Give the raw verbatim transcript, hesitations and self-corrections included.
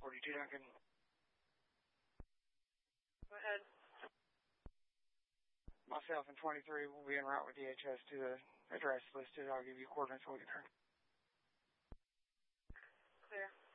forty-two Duncan. Go ahead. Myself and twenty-three will be en route with D H S to the address listed. I'll give you coordinates when we get there. Clear.